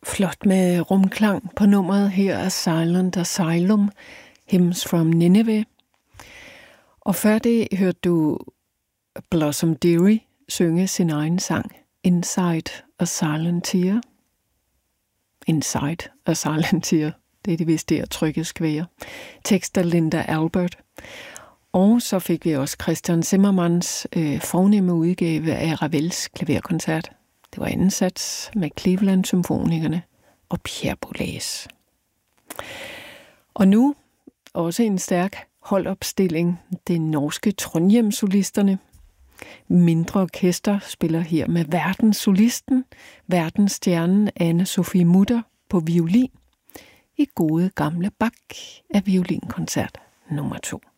Flot med rumklang på nummeret. Her er Silent Asylum, Hymns from Nineveh. Og før det hørte du Blossom Dearie synge sin egen sang, Inside a Silent Tear. Inside a Silent Tear. Det er det vist der trykket skvære. Tekst af Linda Albert. Og så fik vi også Christian Zimmermanns fornemme udgave af Ravels klaverkoncert. Det var anden sats med Cleveland Symfonikerne og Pierre Boulez. Og nu også en stærk holdopstilling. Det norske Trondheim-solisterne. Mindre orkester spiller her med verdenssolisten, verdensstjernen Anne-Sophie Mutter på violin i gode gamle Bach af violinkoncert nummer 2.